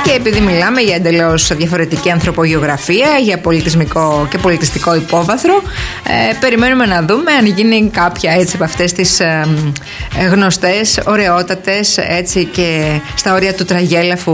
Και επειδή μιλάμε για εντελώς διαφορετική ανθρωπογεωγραφία, για πολιτισμικό και πολιτιστικό υπόβαθρο, περιμένουμε να δούμε αν γίνει κάποια έτσι από αυτές τις γνωστές, ωραιότατες, έτσι και στα όρια του τραγέλαφου